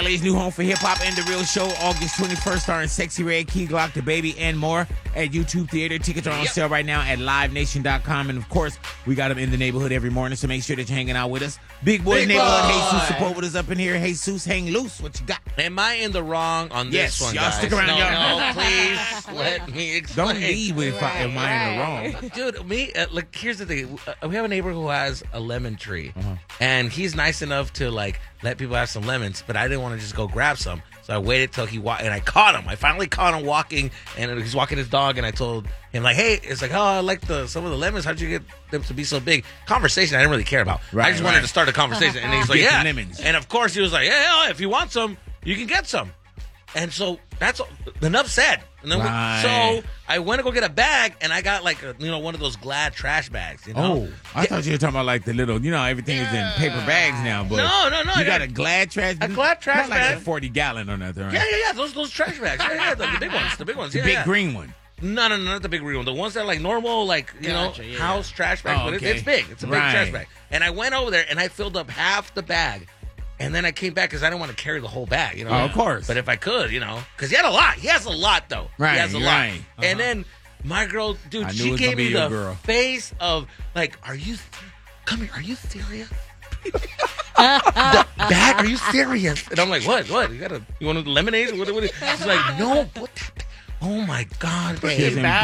LA's new home for hip-hop and The Real Show, August 21st, starring Sexy Red, Key Glock, The Baby, and more at YouTube Theater. Tickets are on sale right now at livenation.com. And, of course, we got them in the neighborhood every morning, so make sure that you're hanging out with us. Big Boys Neighborhood, Jesus support with us up in here. Jesus, hang loose. What you got? Am I in the wrong on this one, y'all guys? stick around. No, please let me explain. Don't leave if am I in the wrong. Dude, like, here's the thing. We have a neighbor who has a lemon tree, and he's nice enough to, like, let people have some lemons, but I didn't want to just go grab some. So I waited till he walked, and I caught him. I finally caught him walking, and he's walking his dog, and I told him, like, hey, it's like, oh, I like some of the lemons. How'd you get them to be so big? Conversation I didn't really care about. I just wanted to start a conversation. And he's like, yeah. Lemons. And, of course, he was like, yeah, if you want some, you can get some. And so that's enough said. And then so I went to go get a bag, and I got, like, one of those Glad trash bags. You know? Oh, I thought you were talking about, like, the little, everything is in paper bags now. But no. You got a Glad trash bag? A Glad trash bag? bag. Like a 40-gallon or nothing, right? Yeah. Those trash bags. Yeah, the big ones. The big ones. The big green one. No, not the big green one. The ones that are like normal, like, house trash bags. But it's big. It's a big trash bag. And I went over there, and I filled up half the bag. And then I came back because I didn't want to carry the whole bag, Oh, of course. But if I could, because he had a lot. He has a lot, though. Right, he has a lot. right. And then my girl, dude, she gave me the face of, like, come here, are you serious? The bag, are you serious? And I'm like, what? You want a lemonade? What? She's like, no, put that. Oh, my God, babe.